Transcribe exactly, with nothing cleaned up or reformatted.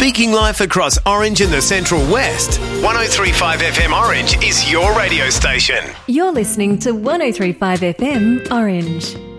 speaking life across Orange and the Central West. one oh three point five F M Orange is your radio station. You're listening to one oh three point five F M Orange.